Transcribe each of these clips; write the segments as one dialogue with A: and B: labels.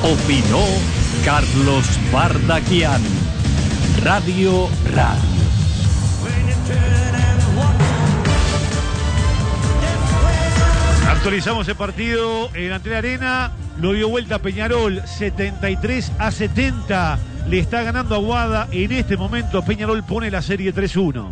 A: Opinó Carlos Bardaquian. Radio.
B: Actualizamos el partido en Antel Arena. Lo dio vuelta Peñarol, 73-70. Le está ganando a Aguada. En este momento Peñarol pone la serie 3-1.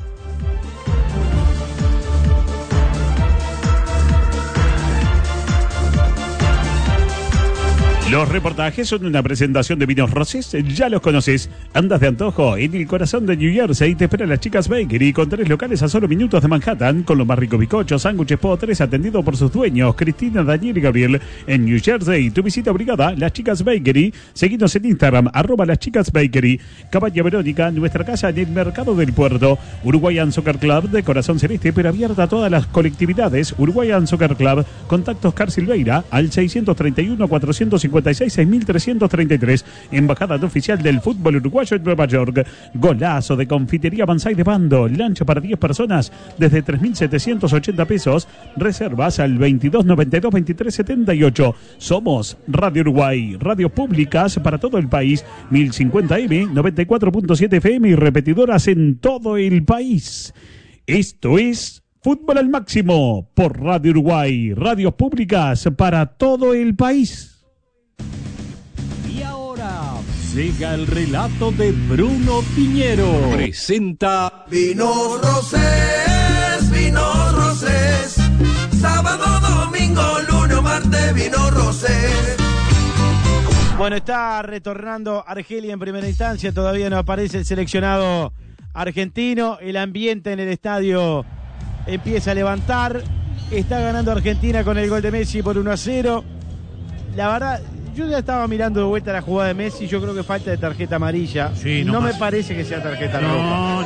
C: Los reportajes son una presentación de Vinos Rosés, ya los conoces. Andas de antojo, en el corazón de New Jersey te esperan las Chicas Bakery con 3 locales a solo minutos de Manhattan, con los más ricos bizcochos, sándwiches, postres atendidos por sus dueños, Cristina, Daniel y Gabriel. En New Jersey, tu visita obligada, Las Chicas Bakery. Seguinos en Instagram, @Las Chicas Bakery. Cabaña Verónica, nuestra casa en el Mercado del Puerto. Uruguayan Soccer Club, de corazón celeste, pero abierta a todas las colectividades. Uruguayan Soccer Club, contactos Car Silveira al 631-456-6333. Embajada oficial del fútbol uruguayo en Nueva York. Golazo de Confitería Banzai de Bando. Lancha para 10 personas desde 3.780 pesos. Reservas al 2292-2378. Somos Radio Uruguay. Radios públicas para todo el país. 1050M, 94.7 FM y repetidoras en todo el país. Esto es Fútbol al Máximo por Radio Uruguay. Radios públicas para todo el país.
A: Y ahora llega el relato de Bruno Piñero. Presenta
D: Vinos Rosés, sábado, domingo, lunes, martes, Vinos Rosés.
E: Bueno, está retornando Argelia en primera instancia, todavía no aparece el seleccionado argentino, el ambiente en el estadio empieza a levantar, está ganando Argentina con el gol de Messi por 1-0. La verdad, yo ya estaba mirando de vuelta la jugada de Messi, yo creo que falta de tarjeta amarilla.
B: Sí,
E: no
B: más.
E: Me parece que sea tarjeta roja.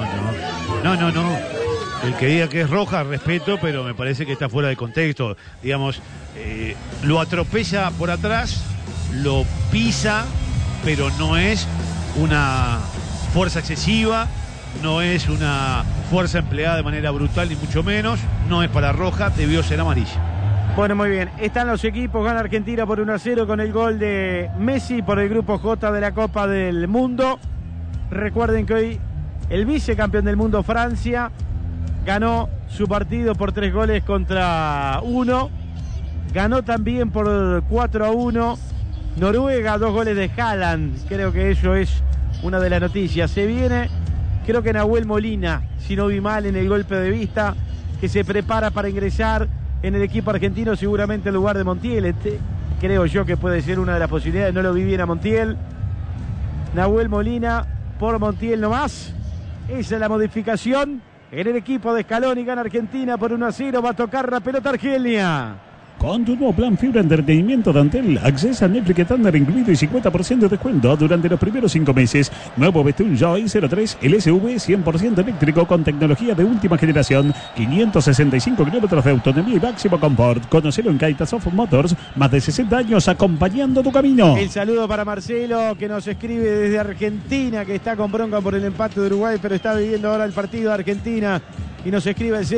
B: No. El que diga que es roja, respeto, pero me parece que está fuera de contexto. Digamos, lo atropella por atrás, lo pisa, pero no es una fuerza excesiva, no es una fuerza empleada de manera brutal, ni mucho menos. No es para roja, debió ser amarilla.
E: Bueno, muy bien. Están los equipos, gana Argentina por 1-0 con el gol de Messi por el grupo J de la Copa del Mundo. Recuerden que hoy el vicecampeón del mundo, Francia, ganó su partido por 3 contra 1. Ganó también por 4-1 Noruega, 2 goles de Haaland. Creo que eso es una de las noticias. Se viene, creo que Nahuel Molina, si no vi mal en el golpe de vista, que se prepara para ingresar en el equipo argentino, seguramente en lugar de Montiel. Creo yo que puede ser una de las posibilidades. No lo vi bien a Montiel. Nahuel Molina por Montiel nomás. Esa es la modificación en el equipo de Scaloni. Gana Argentina por 1-0. Va a tocar la pelota Argelia.
C: Con tu nuevo plan Fibra Entretenimiento de Antel, accesa a Netflix estándar incluido y 50% de descuento durante los primeros 5 meses. Nuevo Bestun Joy 03 LSV 100% eléctrico con tecnología de última generación. 565 kilómetros de autonomía y máximo confort. Conocelo en Caitasoft Motors. Más de 60 años acompañando tu camino.
E: El saludo para Marcelo, que nos escribe desde Argentina, que está con bronca por el empate de Uruguay, pero está viviendo ahora el partido de Argentina. Y nos escribe el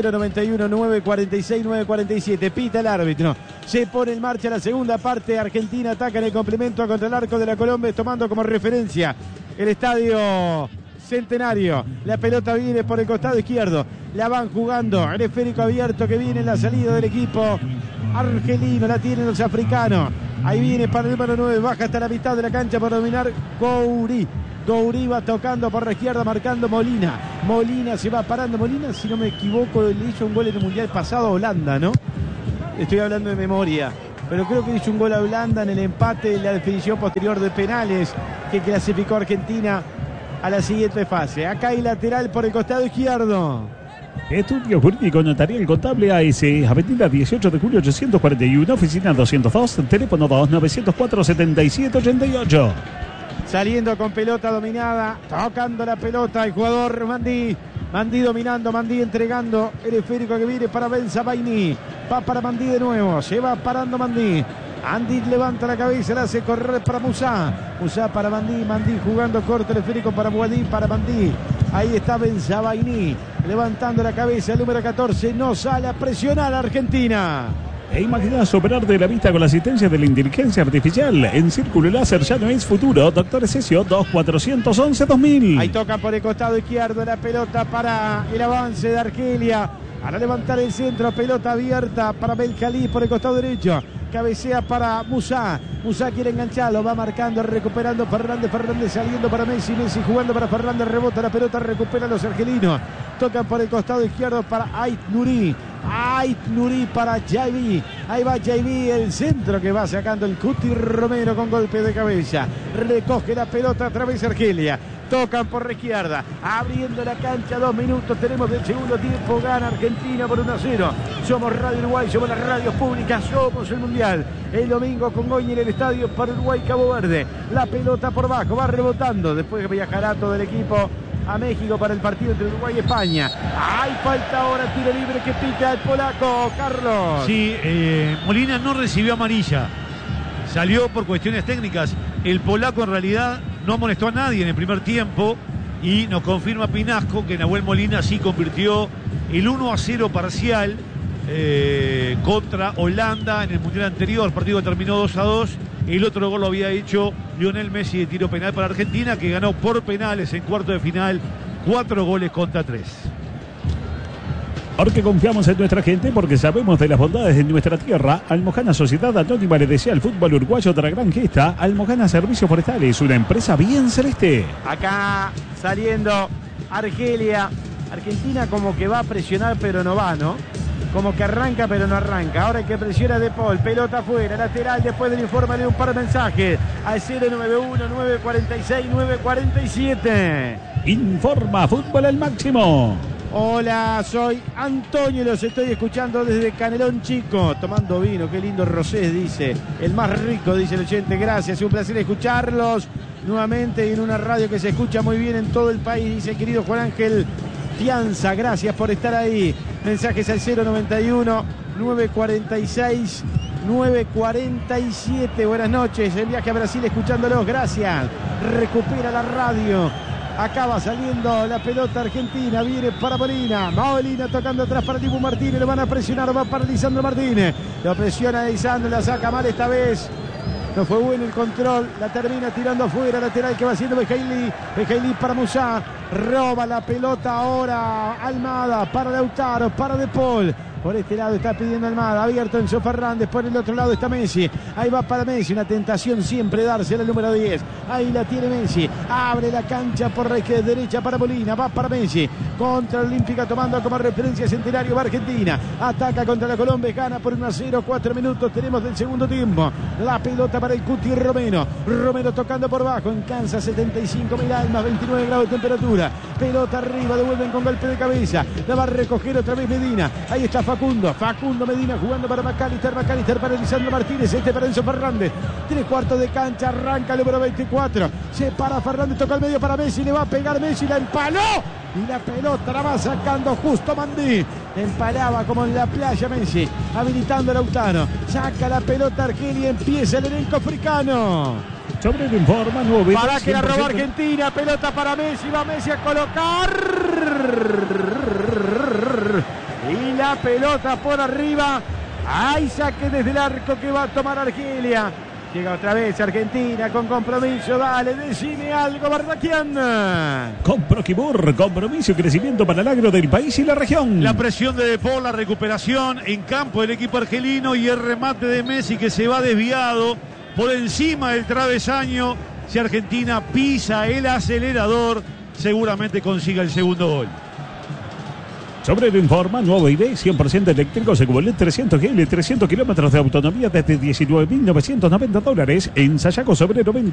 E: 091-946-947. Pita el árbitro. Se pone en marcha la segunda parte. Argentina ataca en el complemento contra el arco de la Colombia, tomando como referencia el estadio Centenario. La pelota viene por el costado izquierdo. La van jugando. El esférico abierto que viene en la salida del equipo argelino. La tienen los africanos. Ahí viene para el número 9. Baja hasta la mitad de la cancha para dominar Goury. Goury va tocando por la izquierda, marcando Molina. Molina se va parando. Molina, si no me equivoco, le hizo un gol en el Mundial pasado a Holanda, ¿no? Estoy hablando de memoria. Pero creo que hizo un gol a Holanda en el empate, en la definición posterior de penales que clasificó a Argentina a la siguiente fase. Acá hay lateral por el costado izquierdo.
C: Estudio Jurídico Notarial Contable AS, Avenida 18 de julio 841, oficina 202, teléfono 2904-7788.
E: Saliendo con pelota dominada, tocando la pelota el jugador Mandí. Mandí dominando, Mandí entregando el esférico que viene para Benzabaini. Va para Mandí de nuevo, se va parando Mandí. Mandí levanta la cabeza, la hace correr para Musá. Musá para Mandí, Mandí jugando corto el esférico para Muadí, para Mandí. Ahí está Benzabaini, levantando la cabeza, el número 14, no sale a presionar a Argentina.
C: E imagina superar de la vista con la asistencia de la inteligencia artificial. En Círculo Láser ya no es futuro. Doctor Esesio 2411-2000.
E: Ahí tocan por el costado izquierdo la pelota para el avance de Argelia. Para levantar el centro, pelota abierta para Belcalí por el costado derecho. Cabecea para Musa. Musa quiere engancharlo, va marcando, recuperando Fernández. Fernández saliendo para Messi. Messi jugando para Fernández. Rebota la pelota, recupera los argelinos. Tocan por el costado izquierdo para Ait Nuri. Ait Nuri para Jaibi. Ahí va Jaibi, el centro que va sacando el Cuti Romero con golpe de cabeza. Recoge la pelota a través de Argelia. Tocan por la izquierda, abriendo la cancha, 2 minutos, tenemos del segundo tiempo, gana Argentina por 1-0. Somos Radio Uruguay, somos las radios públicas, somos el Mundial. El domingo con Goñi en el estadio para Uruguay, Cabo Verde. La pelota por bajo, va rebotando, después viajará todo el equipo a México para el partido entre Uruguay y España. Hay falta ahora, tiro libre que pica el polaco, Carlos.
B: Sí, Molina no recibió amarilla. Salió por cuestiones técnicas. El polaco en realidad no molestó a nadie en el primer tiempo y nos confirma Pinasco que Nahuel Molina sí convirtió el 1-0 parcial contra Holanda en el Mundial anterior. El partido terminó 2-2. El otro gol lo había hecho Lionel Messi de tiro penal para Argentina, que ganó por penales en cuarto de final 4-3.
C: Porque confiamos en nuestra gente, porque sabemos de las bondades de nuestra tierra. Almojana Sociedad Anónima le desea al fútbol uruguayo otra gran gesta. Almojana Servicios Forestales, una empresa bien celeste.
E: Acá saliendo Argelia. Argentina como que va a presionar pero no va, ¿no? Como que arranca pero no arranca. Ahora hay que presiona De Paul. Pelota afuera, lateral, después del informe de un par de mensajes. Al 091-946-947.
C: Informa Fútbol al Máximo.
E: Hola, soy Antonio, los estoy escuchando desde Canelón Chico, tomando vino, qué lindo rosés, dice, el más rico, dice el oyente, gracias, un placer escucharlos nuevamente en una radio que se escucha muy bien en todo el país, dice el querido Juan Ángel Fianza, gracias por estar ahí, mensajes al 091-946-947, buenas noches, el viaje a Brasil escuchándolos, gracias, recupera la radio. Acaba saliendo la pelota argentina, viene para Molina. Molina tocando atrás para Dibu Martínez, lo van a presionar, va para Lisandro Martínez. Lo presiona Lisandro, la saca mal esta vez. No fue bueno el control, la termina tirando afuera, lateral que va haciendo Bejaili. Bejaili para Musa, roba la pelota ahora Almada, para Lautaro, para De Paul. Por este lado está pidiendo Almada, abierto Enzo Fernández, por el otro lado está Messi. Ahí va para Messi, una tentación siempre dársela al número 10. Ahí la tiene Messi, abre la cancha por la derecha para Molina, va para Messi. Contra Olímpica tomando como referencia Centenario, va Argentina. Ataca contra la Colombia, gana por 1-0, 4 minutos tenemos del segundo tiempo. La pelota para el Cuti Romero. Romero tocando por bajo, en Kansas 75.000 almas, 29 grados de temperatura. Pelota arriba, devuelven con golpe de cabeza. La va a recoger otra vez Medina. Ahí está Facundo Medina jugando para Macalister para Lisandro Martínez, para Enzo Fernández, 3/4 de cancha, arranca el número 24, se para Fernández, toca al medio para Messi, le va a pegar Messi, la empaló y la pelota la va sacando justo Mandí, empalaba como en la playa Messi, habilitando a Lautaro, saca la pelota Argelia, empieza el elenco africano.
C: Sobre el informa, nuevo
E: para que la roba Argentina, pelota para Messi, va Messi a colocar. Y la pelota por arriba. Hay saque desde el arco que va a tomar Argelia. Llega otra vez Argentina con compromiso. Dale, decime algo, Bardaquian.
C: Con Proquibur, compromiso y crecimiento para el agro del país y la región.
B: La presión de Paul, la recuperación en campo del equipo argelino y el remate de Messi que se va desviado por encima del travesaño. Si Argentina pisa el acelerador, seguramente consiga el segundo gol.
C: Sobre el informa, nuevo ID 100% eléctrico, Secubolet 300 GL, 300 kilómetros de autonomía desde $19.990 en Sayago Sobrero 20.